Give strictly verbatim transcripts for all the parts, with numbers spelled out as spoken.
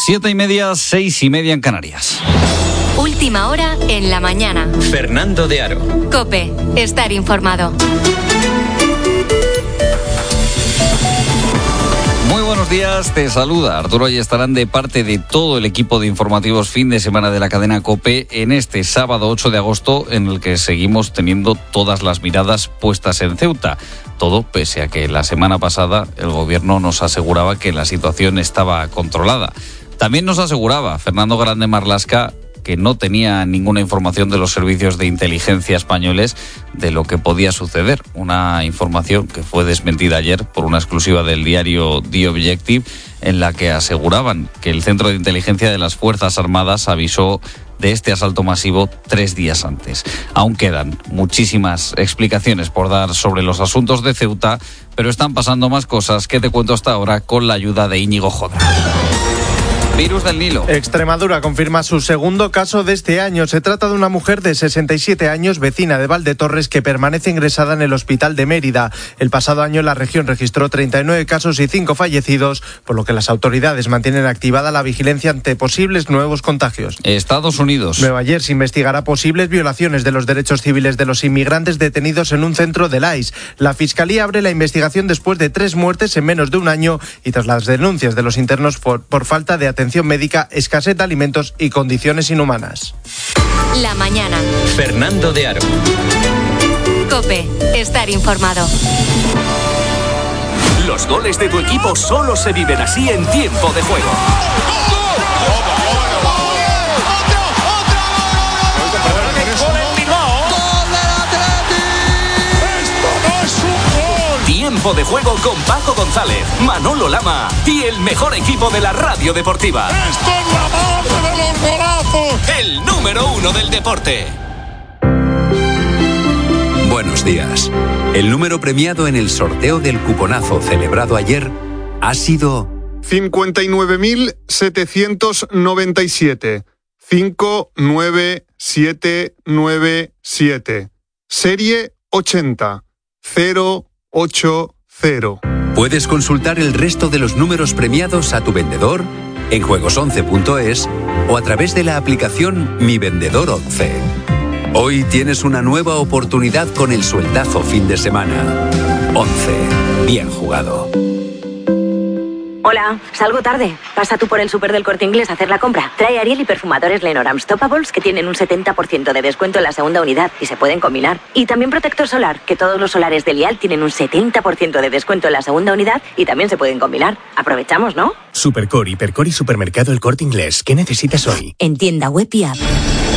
Siete y media, seis y media en Canarias. Última hora en la mañana. Fernando de Aro. COPE. Estar informado. Muy buenos días, te saluda Arturo Ayestarán de parte de todo el equipo de informativos fin de semana de la cadena COPE en este sábado ocho de agosto en el que seguimos teniendo todas las miradas puestas en Ceuta. Todo pese a que la semana pasada el gobierno nos aseguraba que la situación estaba controlada. También nos aseguraba Fernando Grande Marlaska que no tenía ninguna información de los servicios de inteligencia españoles de lo que podía suceder. Una información que fue desmentida ayer por una exclusiva del diario The Objective, en la que aseguraban que el Centro de Inteligencia de las Fuerzas Armadas avisó de este asalto masivo tres días antes. Aún quedan muchísimas explicaciones por dar sobre los asuntos de Ceuta, pero están pasando más cosas que te cuento hasta ahora con la ayuda de Íñigo Jodra. Virus del Nilo. Extremadura confirma su segundo caso de este año. Se trata de una mujer de sesenta y siete años, vecina de Valdetorres, que permanece ingresada en el hospital de Mérida. El pasado año la región registró treinta y nueve casos y cinco fallecidos, por lo que las autoridades mantienen activada la vigilancia ante posibles nuevos contagios. Estados Unidos. Nueva Jersey investigará posibles violaciones de los derechos civiles de los inmigrantes detenidos en un centro del I C E. La Fiscalía abre la investigación después de tres muertes en menos de un año y tras las denuncias de los internos por, por falta de atención médica, escasez de alimentos y condiciones inhumanas. La mañana. Fernando de Aro. COPE. Estar informado. Los goles de tu equipo solo se viven así en tiempo de juego. Tiempo de juego con Paco González, Manolo Lama y el mejor equipo de la radio deportiva. ¡Esto es la madre de los golazos! El número uno del deporte. Buenos días. El número premiado en el sorteo del cuponazo celebrado ayer ha sido cincuenta y nueve mil setecientos noventa y siete. cinco nueve siete nueve siete. Serie ochenta. cero ocho cero. Puedes consultar el resto de los números premiados a tu vendedor en juegos once punto es o a través de la aplicación Mi Vendedor once. Hoy tienes una nueva oportunidad con el sueldazo fin de semana. once. Bien jugado. Hola, salgo tarde. Pasa tú por el súper del Corte Inglés a hacer la compra. Trae Ariel y perfumadores Lenormand Stoppables que tienen un setenta por ciento de descuento en la segunda unidad y se pueden combinar. Y también protector solar, que todos los solares de Lial tienen un setenta por ciento de descuento en la segunda unidad y también se pueden combinar. Aprovechamos, ¿no? Supercore, Hipercore y Supermercado El Corte Inglés. ¿Qué necesitas hoy? En tienda web y app.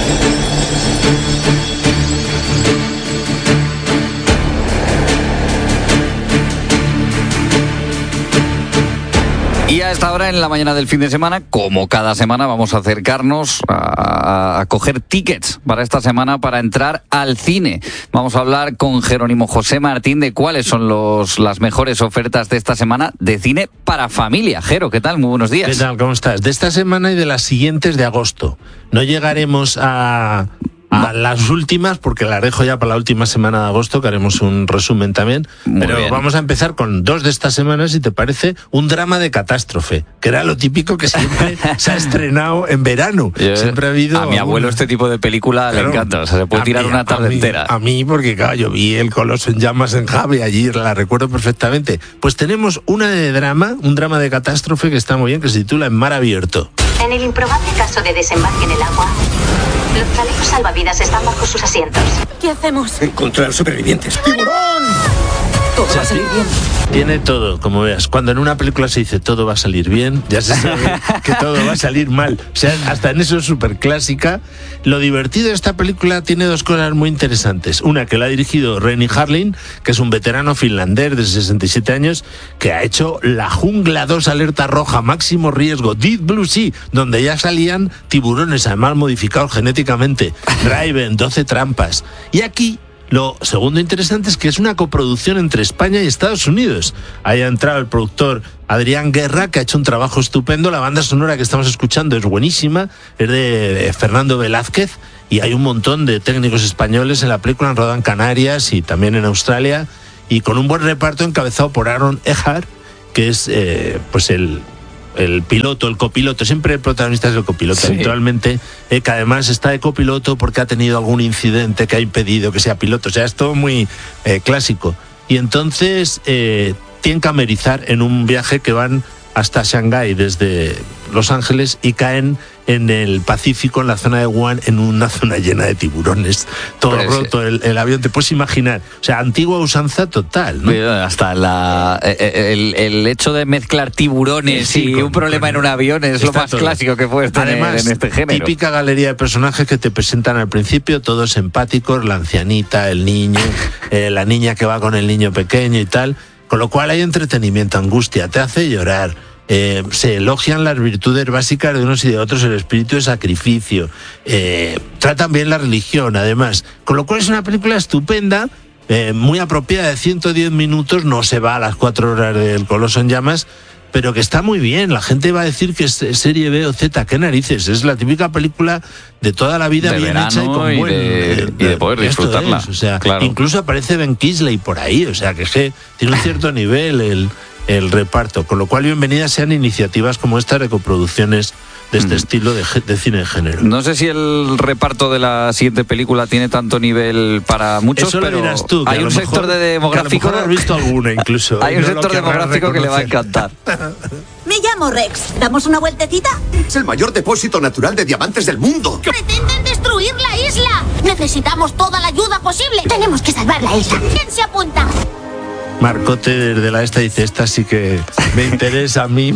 Y a esta hora, en la mañana del fin de semana, como cada semana, vamos a acercarnos a, a, a coger tickets para esta semana para entrar al cine. Vamos a hablar con Jerónimo José Martín de cuáles son los, las mejores ofertas de esta semana de cine para familia. Jero, ¿qué tal? Muy buenos días. ¿Qué tal? ¿Cómo estás? De esta semana y de las siguientes de agosto. No llegaremos a... a las últimas, porque las dejo ya para la última semana de agosto, que haremos un resumen también. Muy pero bien. Vamos a empezar con dos de estas semanas, si te parece, un drama de catástrofe, que era lo típico que siempre se ha estrenado en verano. Yo, siempre ha habido... A mi abuelo una... este tipo de película claro, le encanta, o sea, se puede tirar mí, una tarde a mí, entera. A mí, porque claro, yo vi El Coloso en Llamas en Javi, allí la recuerdo perfectamente. Pues tenemos una de drama, un drama de catástrofe que está muy bien, que se titula En mar abierto. En el improbable caso de desembarque en el agua, los chalecos salvavidas están bajo sus asientos. ¿Qué hacemos? Encontrar supervivientes. ¡Tiburón! Todo va a salir bien. Tiene todo, como veas. Cuando en una película se dice todo va a salir bien, ya se sabe que todo va a salir mal. O sea, hasta en eso es súper clásica. Lo divertido de esta película tiene dos cosas muy interesantes. Una, que la ha dirigido Renny Harlin, que es un veterano finlandés de sesenta y siete años, que ha hecho La Jungla dos, Alerta Roja, Máximo Riesgo, Deep Blue Sea, donde ya salían tiburones, además modificados genéticamente, Driven, doce trampas. Y aquí... lo segundo interesante es que es una coproducción entre España y Estados Unidos. Ahí ha entrado el productor Adrián Guerra, que ha hecho un trabajo estupendo. La banda sonora que estamos escuchando es buenísima, es de Fernando Velázquez, y hay un montón de técnicos españoles en la película, han rodado en Canarias y también en Australia, y con un buen reparto encabezado por Aaron Eckhart, que es eh, pues el... el piloto, el copiloto, siempre el protagonista es el copiloto, sí. habitualmente, eh, que además está de copiloto porque ha tenido algún incidente que ha impedido que sea piloto, o sea, es todo muy eh, clásico. Y entonces eh, tienen que amerizar en un viaje que van hasta Shanghái desde Los Ángeles y caen en el Pacífico, en la zona de Wuhan, en una zona llena de tiburones, todo Pero roto, sí. el, el avión, te puedes imaginar, o sea, antigua usanza total, ¿no? Hasta la, el, el hecho de mezclar tiburones sí, y con, un problema con, en un avión es lo más todo. Clásico que puedes tener. Además, en este género. Típica galería de personajes que te presentan al principio, todos empáticos, la ancianita, el niño, eh, la niña que va con el niño pequeño y tal, con lo cual hay entretenimiento, angustia, te hace llorar. Eh, se elogian las virtudes básicas de unos y de otros, el espíritu de sacrificio, eh, tratan bien la religión, además, con lo cual es una película estupenda, eh, muy apropiada, de ciento diez minutos, no se va a las cuatro horas del Coloso en Llamas, pero que está muy bien. La gente va a decir que es serie B o Z, qué narices, es la típica película de toda la vida, de bien hecha y con y buen de, y de poder disfrutarla. Es, o sea, claro. Incluso aparece Ben Kingsley por ahí, o sea, que, es que tiene un cierto nivel el el reparto, con lo cual bienvenidas sean iniciativas como esta de coproducciones de este mm. estilo de, de cine de género. No sé si el reparto de la siguiente película tiene tanto nivel para muchos, Eso pero lo dirás tú, hay un sector mejor, de demográfico. Que a lo mejor has visto alguna incluso. Hay un no sector demográfico que le va a encantar. Me llamo Rex. ¿Damos una vueltecita? Es el mayor depósito natural de diamantes del mundo. ¡Pretenden destruir la isla! Necesitamos toda la ayuda posible. Tenemos que salvar la isla. ¿Quién se apunta? Marcote desde la esta dice, esta sí que me interesa a mí.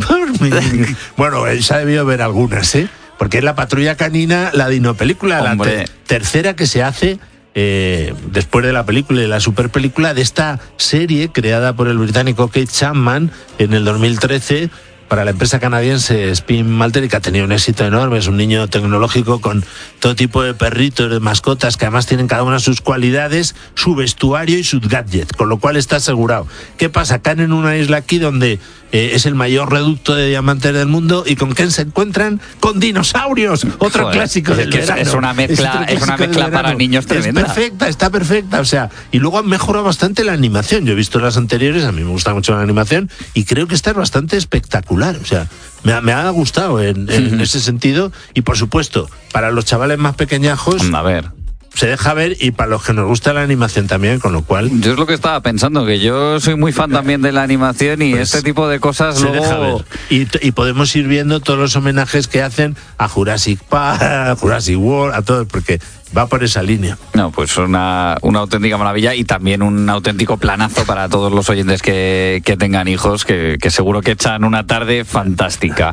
Bueno, se ha debido ver algunas, ¿eh? Porque es La Patrulla Canina, la dinopelícula, Hombre. la te- tercera que se hace eh, después de la película y la superpelícula de esta serie creada por el británico Kate Chapman en el dos mil trece para la empresa canadiense Spin Malter, y que ha tenido un éxito enorme. Es un niño tecnológico con todo tipo de perritos, de mascotas, que además tienen cada una sus cualidades, su vestuario y sus gadgets, con lo cual está asegurado. ¿Qué pasa? Caen en una isla aquí donde eh, es el mayor reducto de diamantes del mundo, y ¿con quién se encuentran? ¡Con dinosaurios! Otro Joder, clásico es del que es- verano. es una mezcla- otro es una clásico mezcla del para verano. niños tremenda. Es perfecta, está perfecta, o sea, y luego han mejorado bastante la animación. Yo he visto las anteriores, a mí me gusta mucho la animación, y creo que esta es bastante espectacular, o sea, me ha, me ha gustado en, en ese sentido, y por supuesto, para los chavales más pequeñajos, a ver, se deja ver, y para los que nos gusta la animación también, con lo cual yo es lo que estaba pensando, que yo soy muy fan también de la animación, y Pues, este tipo de cosas se luego... deja ver. Y, y podemos ir viendo todos los homenajes que hacen a Jurassic Park, a Jurassic World, a todos, porque va por esa línea. No, pues una, una auténtica maravilla, y también un auténtico planazo para todos los oyentes que, que tengan hijos, que, que seguro que echan una tarde fantástica.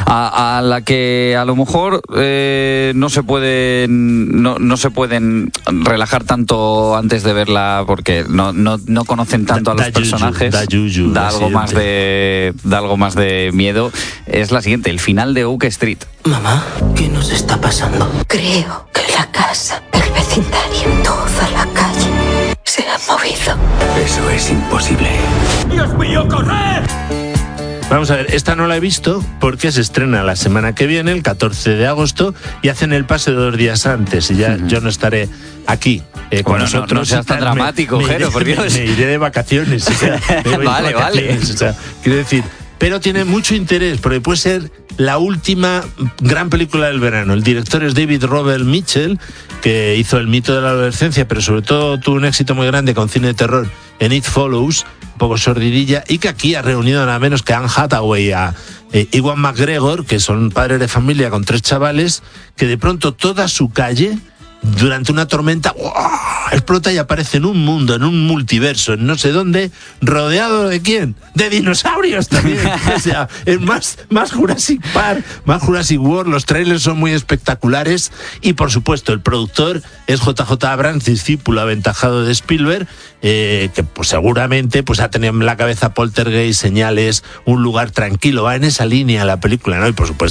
A, a la que a lo mejor eh, no se pueden no, no se pueden relajar tanto antes de verla, porque no, no, no conocen tanto a los Da yuyu, personajes. da yuyu, da la algo más de da algo más de miedo. Es la siguiente, el final de Oak Street. Mamá, ¿qué nos está pasando? Creo que la casa, el vecindario, toda la calle se ha movido. Eso es imposible. ¡Dios mío, corred! Vamos a ver, esta no la he visto porque se estrena la semana que viene, el catorce de agosto, y hacen el pase dos días antes, y ya uh-huh. yo no estaré aquí eh, con bueno, nosotros. No, no seas tan me, dramático, me, Jero, me, por Dios. Me, me iré de vacaciones. O sea, me voy vale, de vacaciones, vale. O sea, quiero decir, pero tiene mucho interés porque puede ser la última gran película del verano. El director es David Robert Mitchell, que hizo El mito de la adolescencia, pero sobre todo tuvo un éxito muy grande con cine de terror en It Follows, un poco sordidilla, y que aquí ha reunido nada menos que a Anne Hathaway, a eh, Ewan McGregor, que son padres de familia con tres chavales, que de pronto toda su calle, durante una tormenta, ¡wow!, explota y aparece en un mundo, en un multiverso, en no sé dónde, rodeado ¿de quién? De dinosaurios también. O sea, es más, más Jurassic Park, más Jurassic World. Los trailers son muy espectaculares, y por supuesto el productor es J J Abrams, discípulo aventajado de Spielberg, eh, que pues seguramente pues ha tenido en la cabeza Poltergeist, Señales, Un lugar tranquilo, va en esa línea la película, ¿no? Y por supuesto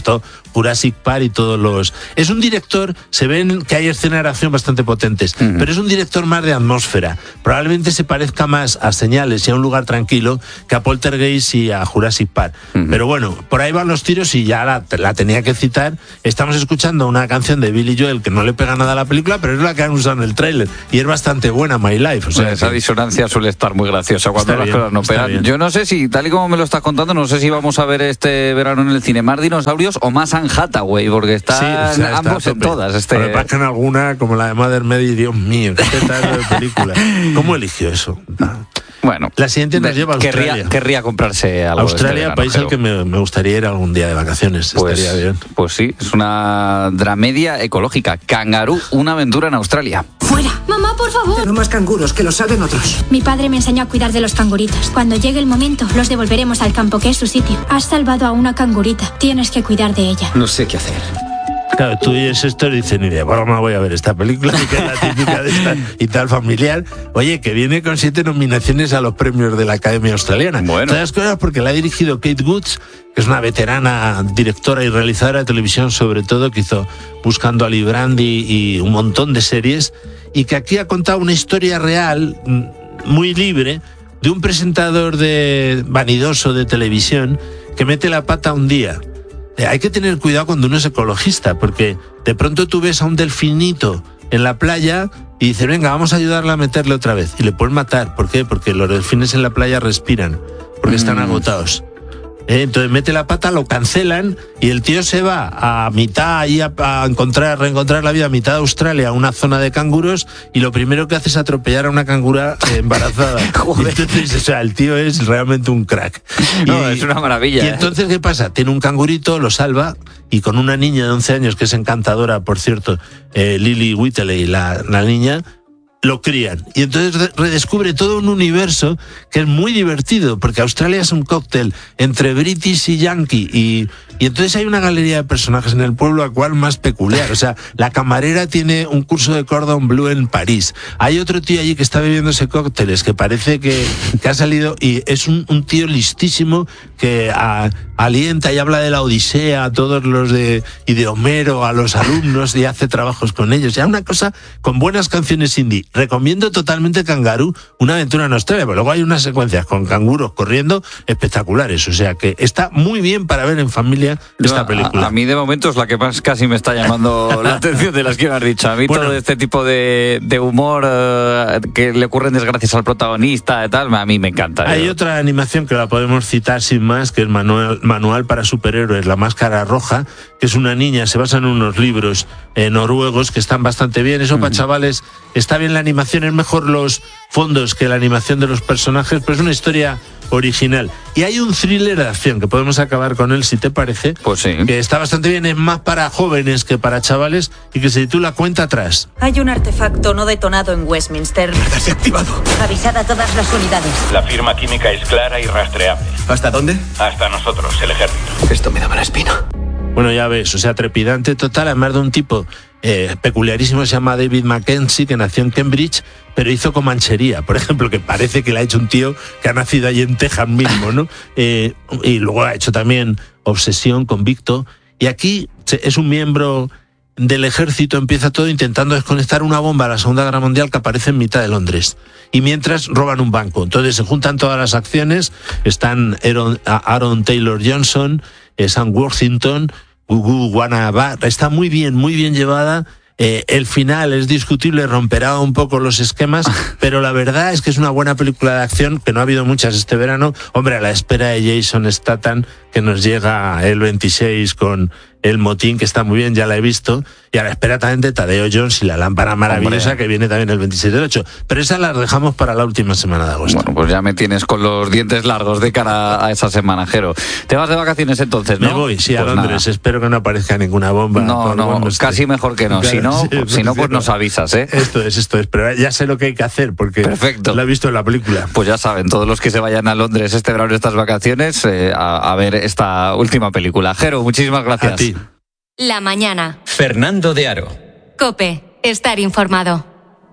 Jurassic Park y todos los... Es un director, se ven que hay escenas de acción bastante potentes, uh-huh. pero es un director más de atmósfera. Probablemente se parezca más a Señales y a Un lugar tranquilo que a Poltergeist y a Jurassic Park. Uh-huh. Pero bueno, por ahí van los tiros y ya la, la tenía que citar. Estamos escuchando una canción de Billy Joel que no le pega nada a la película, pero es la que han usado en el tráiler y es bastante buena, My Life. O sea, pues esa que... disonancia suele estar muy graciosa cuando las cosas no pegan. Yo no sé si, tal y como me lo estás contando, no sé si vamos a ver este verano en el cine más dinosaurios o más Anne Hathaway, porque están sí, o sea, ambos está en todas. Este... Pero me en alguna, como la de Mother Mary, Dios mío, qué pedazo de película. ¿Cómo eligió eso? Bueno, la siguiente nos lleva a Australia. Querría, querría comprarse algo. Australia, este verano, país pero... al que me, me gustaría ir algún día de vacaciones. Pues, estaría bien. Pues sí, es una dramedia ecológica. Kangaroo, una aventura en Australia. ¡Fuera! ¡Mamá, por favor! No más canguros, que los salven otros. Mi padre me enseñó a cuidar de los canguritos. Cuando llegue el momento, los devolveremos al campo, que es su sitio. Has salvado a una cangurita. Tienes que cuidar de ella. No sé qué hacer. Claro, tú oyes esto y dices, ni de broma voy a ver esta película, que es la típica de esta y tal familiar. Oye, que viene con siete nominaciones a los premios de la Academia Australiana. Bueno. Todas las cosas porque la ha dirigido Kate Woods, que es una veterana directora y realizadora de televisión, sobre todo, que hizo Buscando a Lee Brandy y un montón de series, y que aquí ha contado una historia real, muy libre, de un presentador de vanidoso de televisión que mete la pata un día. Hay que tener cuidado cuando uno es ecologista, porque de pronto tú ves a un delfinito en la playa y dices, venga, vamos a ayudarle a meterle otra vez. Y le puedes matar. ¿Por qué? Porque los delfines en la playa respiran, porque mm. están agotados. ¿Eh? Entonces mete la pata, lo cancelan y el tío se va a mitad ahí a, a encontrar, reencontrar la vida a mitad de Australia, a una zona de canguros, y lo primero que hace es atropellar a una cangura embarazada. Entonces, o sea, el tío es realmente un crack. No, y, es una maravilla. Y entonces, ¿qué pasa? Tiene un cangurito, lo salva, y con una niña de once años, que es encantadora, por cierto, eh, Lily Whiteley, la, la niña, lo crían. Y entonces redescubre todo un universo que es muy divertido, porque Australia es un cóctel entre british y yankee, y, y entonces hay una galería de personajes en el pueblo, a cual más peculiar. O sea, la camarera tiene un curso de cordon bleu en París. Hay otro tío allí que está bebiéndose cócteles, que parece que, que ha salido, y es un, un tío listísimo que a, alienta y habla de la Odisea a todos los de, y de Homero, a los alumnos, y hace trabajos con ellos. Ya una cosa con buenas canciones indie. Recomiendo totalmente Kangaroo, una aventura en Australia, pero luego hay unas secuencias con canguros corriendo espectaculares, o sea que está muy bien para ver en familia esta película. A, a mí de momento es la que más casi me está llamando la atención de las que me has dicho. A mí bueno, todo este tipo de, de humor uh, que le ocurren desgracias al protagonista y tal, a mí me encanta. Hay yo. otra animación que la podemos citar sin más, que es Manual, Manual para Superhéroes, La Máscara Roja, que es una niña, se basa en unos libros eh, noruegos que están bastante bien. Eso mm. para chavales está bien. La animación es mejor los fondos que la animación de los personajes, pero es una historia original. Y hay un thriller de acción que podemos acabar con él, si te parece, pues sí, que está bastante bien, es más para jóvenes que para chavales, y que se titula Cuenta atrás. Hay un artefacto no detonado en Westminster. Desactivado. Avisad a todas las unidades. La firma química es clara y rastreable. ¿Hasta dónde? Hasta nosotros, el ejército. Esto me daba la espina. Bueno, ya ves, o sea, trepidante total, además de un tipo eh, peculiarísimo, se llama David Mackenzie, que nació en Cambridge, pero hizo Comanchería, por ejemplo, que parece que la ha hecho un tío que ha nacido allí en Texas mismo, ¿no? Eh, y luego ha hecho también Obsesión, Convicto, y aquí es un miembro del ejército, empieza todo intentando desconectar una bomba a la Segunda Guerra Mundial que aparece en mitad de Londres, y mientras roban un banco. Entonces se juntan todas las acciones, están Aaron, Aaron Taylor Johnson, Sam Worthington, Gugu Wanaba, está muy bien, muy bien llevada. Eh, el final es discutible, romperá un poco los esquemas, pero la verdad es que es una buena película de acción, que no ha habido muchas este verano. Hombre, a la espera de Jason Statham, que nos llega el veintiséis con El Motín, que está muy bien, ya la he visto, y a la espera también de Tadeo Jones y La Lámpara Maravillosa, Hombre. que viene también el veintiséis del ocho. Pero esas las dejamos para la última semana de agosto. Bueno, pues ya me tienes con los dientes largos de cara a esa semana, Jero. ¿Te vas de vacaciones entonces, no? Me voy, sí, a pues Londres. Nada. Espero que no aparezca ninguna bomba. No, no, casi mejor que no. Claro, si no, sí, pues, si no, pues nos avisas, ¿eh? Esto es, esto es. Pero ya sé lo que hay que hacer, porque Perfecto. lo he visto en la película. Pues ya saben, todos los que se vayan a Londres este verano, estas vacaciones, eh, a, a ver esta última película. Jero, muchísimas gracias. A ti. La mañana. Fernando de Aro. COPE. Estar informado.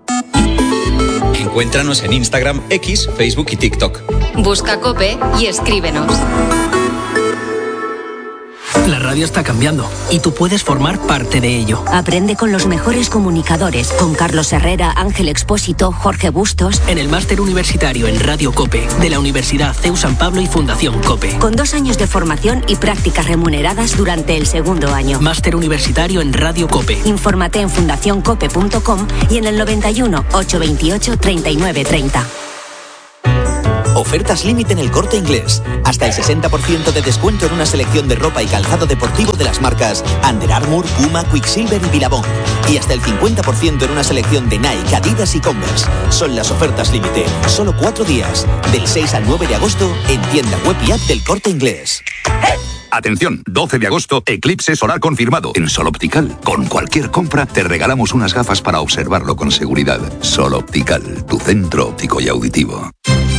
Encuéntranos en Instagram, X, Facebook y TikTok. Busca COPE y escríbenos. La radio está cambiando y tú puedes formar parte de ello. Aprende con los mejores comunicadores, con Carlos Herrera, Ángel Expósito, Jorge Bustos. En el máster universitario en Radio COPE de la Universidad C E U San Pablo y Fundación COPE. Con dos años de formación y prácticas remuneradas durante el segundo año. Máster universitario en Radio COPE. Infórmate en fundación cope punto com y en el noventa y uno, ochocientos veintiocho, treinta y nueve treinta. Ofertas límite en El Corte Inglés. Hasta el sesenta por ciento de descuento en una selección de ropa y calzado deportivo de las marcas Under Armour, Puma, Quicksilver y Billabong. Y hasta el cincuenta por ciento en una selección de Nike, Adidas y Converse. Son las ofertas límite. Solo cuatro días. Del seis al nueve de agosto en tienda web y app del Corte Inglés. Atención, doce de agosto, eclipse solar confirmado en Sol Optical. Con cualquier compra te regalamos unas gafas para observarlo con seguridad. Sol Optical, tu centro óptico y auditivo.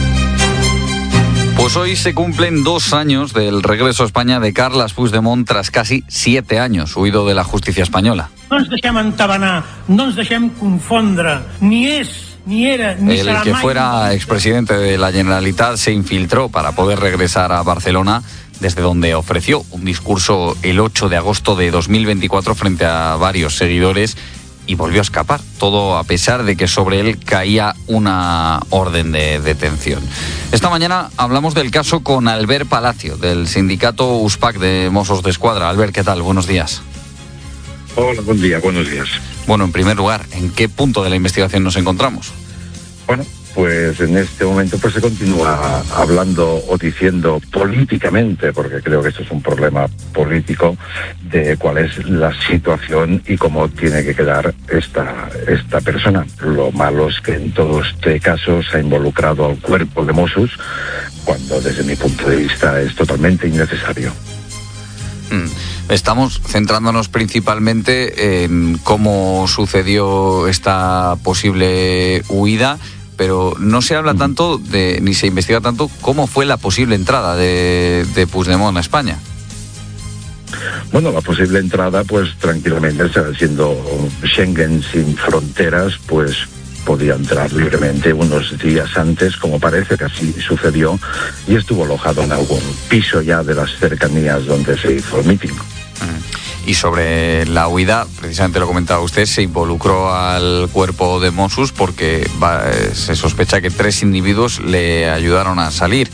Pues hoy se cumplen dos años del regreso a España de Carles Puigdemont tras casi siete años huido de la justicia española. No ens deixem entabanar, no ens deixem confondre, ni és, ni era, ni El serà que mai. fuera expresidente de la Generalitat se infiltró para poder regresar a Barcelona, desde donde ofreció un discurso el ocho de agosto de dos mil veinticuatro frente a varios seguidores y volvió a escapar, todo a pesar de que sobre él caía una orden de detención. Esta mañana hablamos del caso con Albert Palacio, del sindicato USPAC de Mossos d'Esquadra. Albert, ¿qué tal? Buenos días. Hola, buen día, buenos días. Bueno, en primer lugar, ¿en qué punto de la investigación nos encontramos? Bueno, pues en este momento pues se continúa hablando o diciendo políticamente, porque creo que esto es un problema político, de cuál es la situación y cómo tiene que quedar esta, esta persona. Lo malo es que en todo este caso se ha involucrado al cuerpo de Mossos, cuando desde mi punto de vista es totalmente innecesario. Estamos centrándonos principalmente en cómo sucedió esta posible huida, pero no se habla tanto de, ni se investiga tanto cómo fue la posible entrada de, de Puigdemont a España. Bueno, la posible entrada, pues tranquilamente, siendo Schengen sin fronteras, pues podía entrar libremente unos días antes, como parece que así sucedió, y estuvo alojado en algún piso ya de las cercanías donde se hizo el mitin. Y sobre la huida, precisamente lo comentaba usted, se involucró al cuerpo de Mossos porque va, se sospecha que tres individuos le ayudaron a salir.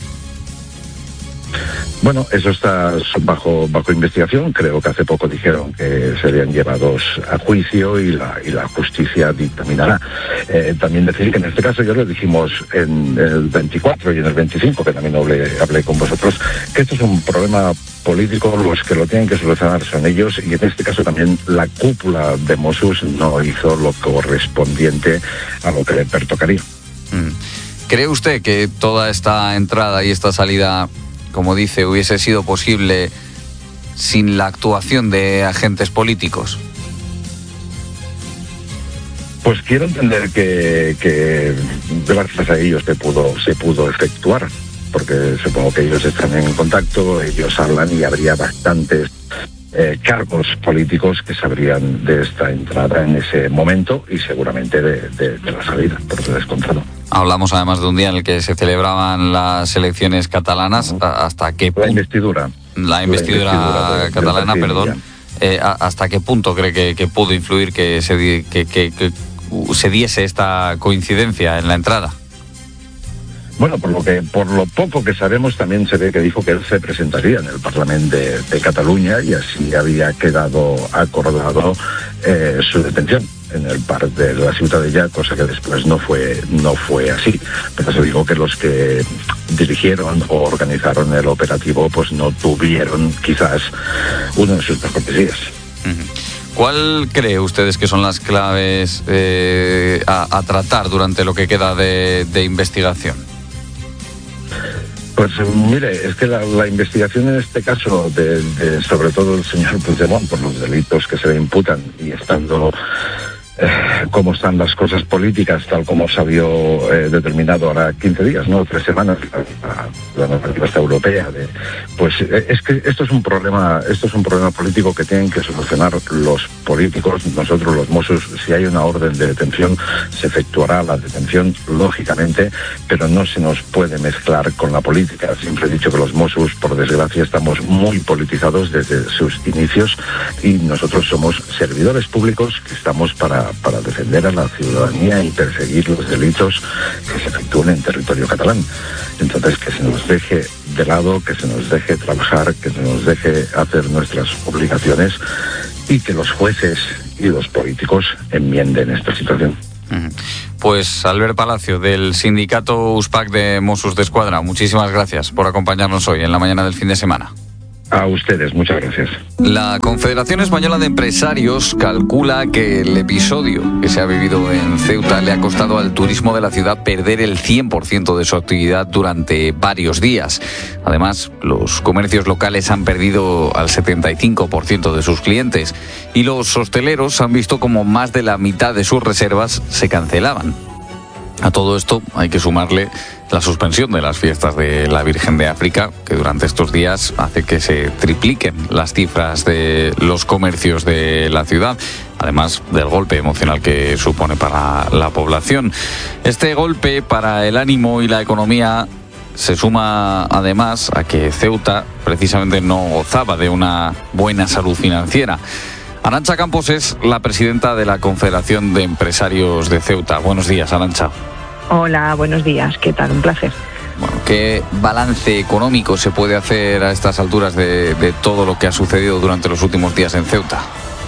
Bueno, eso está bajo bajo investigación. Creo que hace poco dijeron que serían llevados a juicio y la y la justicia dictaminará. Eh, también decir que en este caso ya lo dijimos en el veinticuatro y en el veinticinco, que también hablé, hablé con vosotros, que esto es un problema político. Los que lo tienen que solucionar son ellos, y en este caso también la cúpula de Mossos no hizo lo correspondiente a lo que le pertocaría. ¿Cree usted que toda esta entrada y esta salida, como dice, hubiese sido posible sin la actuación de agentes políticos? Pues quiero entender que, que gracias a ellos se pudo, se pudo efectuar, porque supongo que ellos están en contacto, ellos hablan y habría bastantes eh, cargos políticos que sabrían de esta entrada en ese momento y seguramente de, de, de la salida, por descontado. Hablamos además de un día en el que se celebraban las elecciones catalanas. Uh-huh. ¿Hasta qué punto? La investidura. La investidura, la investidura de, catalana, perdón. Eh, ¿Hasta qué punto cree que, que pudo influir que se, que, que, que se diese esta coincidencia en la entrada? Bueno, por lo que por lo poco que sabemos, también se ve que dijo que él se presentaría en el Parlamento de, de Cataluña, y así había quedado acordado eh, su detención en el parque de la Ciutadella, cosa que después no fue no fue así. Pero se dijo que los que dirigieron o organizaron el operativo pues no tuvieron quizás uno de sus mejores días. ¿Cuál cree ustedes que son las claves eh, a, a tratar durante lo que queda de, de investigación? Pues mire, es que la, la investigación en este caso, de, de, sobre todo el señor Puigdemont, por los delitos que se le imputan y estando eh, cómo están las cosas políticas, tal como se había eh, determinado ahora quince días, ¿no? Tres semanas, la, la normativa esta europea, de, pues eh, es que esto es un problema, esto es un problema político que tienen que solucionar los políticos. Nosotros los Mossos, si hay una orden de detención, se efectuará la detención, lógicamente, pero no se nos puede mezclar con la política. Siempre he dicho que los Mossos, por desgracia, estamos muy politizados desde sus inicios y nosotros somos servidores públicos que estamos para, para defender a la ciudadanía y perseguir los delitos que se efectúen en territorio catalán. Entonces, que se nos deje de lado, que se nos deje trabajar, que se nos deje hacer nuestras obligaciones y que los jueces y los políticos enmienden esta situación. Pues Albert Palacio, del sindicato USPAC de Mossos d'Esquadra, muchísimas gracias por acompañarnos hoy en la mañana del fin de semana. A ustedes, muchas gracias. La Confederación Española de Empresarios calcula que el episodio que se ha vivido en Ceuta le ha costado al turismo de la ciudad perder el cien por ciento de su actividad durante varios días. Además, los comercios locales han perdido al setenta y cinco por ciento de sus clientes y los hosteleros han visto como más de la mitad de sus reservas se cancelaban. A todo esto hay que sumarle la suspensión de las fiestas de la Virgen de África, que durante estos días hace que se tripliquen las cifras de los comercios de la ciudad, además del golpe emocional que supone para la población. Este golpe para el ánimo y la economía se suma además a que Ceuta precisamente no gozaba de una buena salud financiera. Arantxa Campos es la presidenta de la Confederación de Empresarios de Ceuta. Buenos días, Arantxa. Hola, buenos días. ¿Qué tal? Un placer. Bueno, ¿qué balance económico se puede hacer a estas alturas de, de todo lo que ha sucedido durante los últimos días en Ceuta?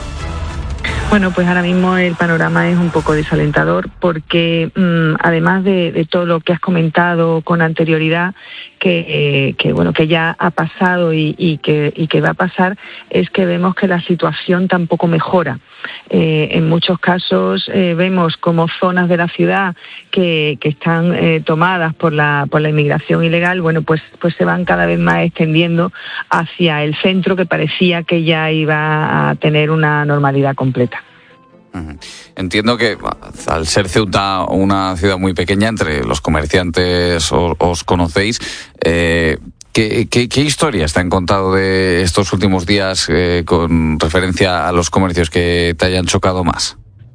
Bueno, pues ahora mismo el panorama es un poco desalentador porque mmm, además de, de todo lo que has comentado con anterioridad, que, eh, que bueno que ya ha pasado y, y, que, y que va a pasar, es que vemos que la situación tampoco mejora. Eh, en muchos casos eh, vemos como zonas de la ciudad que, que están eh, tomadas por la por la inmigración ilegal, bueno, pues pues se van cada vez más extendiendo hacia el centro, que parecía que ya iba a tener una normalidad completa. Entiendo que al ser Ceuta una ciudad muy pequeña, entre los comerciantes os, os conocéis, eh, ¿qué, qué, ¿qué historias te han contado de estos últimos días eh, con referencia a los comercios que te hayan chocado más?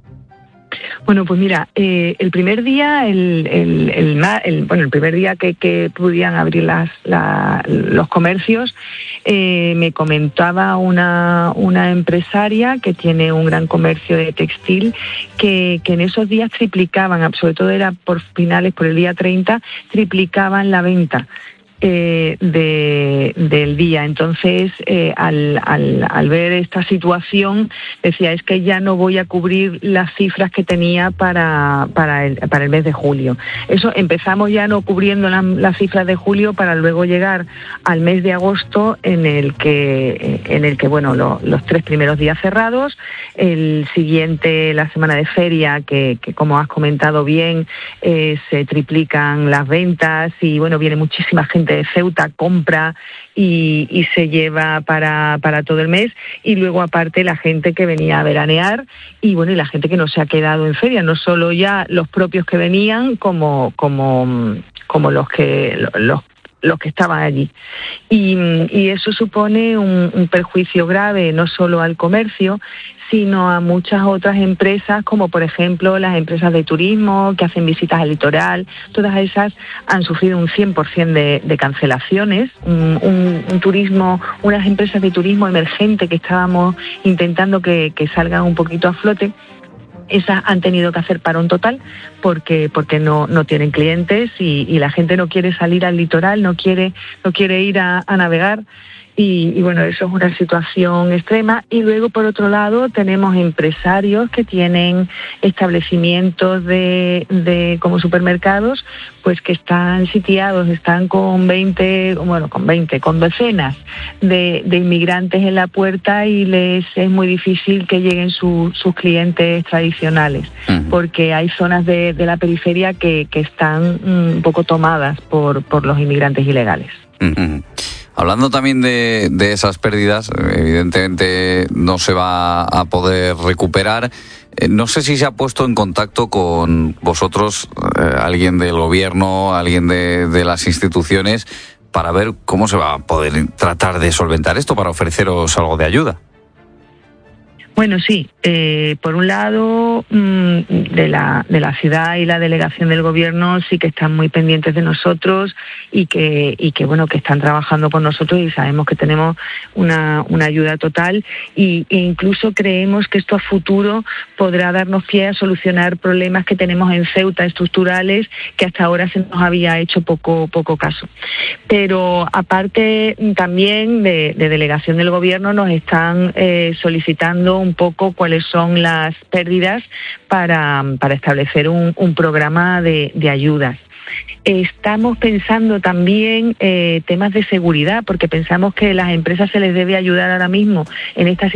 Bueno, pues mira, eh, el primer día, el, el, el, el bueno, el primer día que, que pudieran abrir las, la, los comercios, eh, me comentaba una, una empresaria que tiene un gran comercio de textil, que, que en esos días triplicaban, sobre todo era por finales, por el día treinta, triplicaban la venta. Eh, de, del día. Entonces, eh, al, al, al ver esta situación, decía, es que ya no voy a cubrir las cifras que tenía para, para, el, para el mes de julio. Eso, empezamos ya no cubriendo la, las cifras de julio para luego llegar al mes de agosto, en el que, en el que bueno, lo, los tres primeros días cerrados, el siguiente, la semana de feria, que, que como has comentado bien, eh, se triplican las ventas y bueno, viene muchísima gente de Ceuta, compra y, y se lleva para, para todo el mes, y luego aparte la gente que venía a veranear y bueno, y la gente que no se ha quedado en feria, no solo ya los propios que venían como, como, como los que los los que estaban allí. Y, y eso supone un, un perjuicio grave no solo al comercio, sino a muchas otras empresas, como por ejemplo las empresas de turismo que hacen visitas al litoral. Todas esas han sufrido un cien por ciento de, de cancelaciones. Un, un, un turismo, unas empresas de turismo emergente que estábamos intentando que, que salgan un poquito a flote, esas han tenido que hacer parón total porque porque no no tienen clientes y, y la gente no quiere salir al litoral, no quiere no quiere ir a, a navegar. Y, y bueno, eso es una situación extrema. Y luego, por otro lado, tenemos empresarios que tienen establecimientos de, de como supermercados, pues que están sitiados, están con veinte, bueno, con veinte, con docenas de, de inmigrantes en la puerta, y les es muy difícil que lleguen su, sus clientes tradicionales, uh-huh. porque hay zonas de, de la periferia que, que están un poco tomadas por, por los inmigrantes ilegales. Uh-huh. Hablando también de, de esas pérdidas, evidentemente no se va a poder recuperar. Eh, no sé si se ha puesto en contacto con vosotros eh, alguien del gobierno, alguien de, de las instituciones, para ver cómo se va a poder tratar de solventar esto, para ofreceros algo de ayuda. Bueno, sí. Eh, por un lado, mmm, de la de la ciudad y la delegación del gobierno sí que están muy pendientes de nosotros y que y que bueno que están trabajando con nosotros y sabemos que tenemos una una ayuda total y, e incluso creemos que esto a futuro podrá darnos pie a solucionar problemas que tenemos en Ceuta estructurales que hasta ahora se nos había hecho poco poco caso. Pero aparte también de, de delegación del gobierno nos están eh, solicitando un poco cuáles son las pérdidas para, para establecer un, un programa de, de ayudas. Estamos pensando también eh, temas de seguridad, porque pensamos que las empresas se les debe ayudar ahora mismo en esta situación